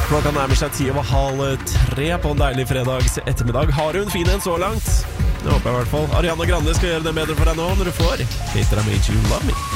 Klokka nærmer seg 2:30 på en deilig fredags ettermiddag. Har du en fin en så langt? Det håper jeg i hvert fall. Ariana Grande skal gjøre det bedre for deg nå når du får Later I Made You Love Me.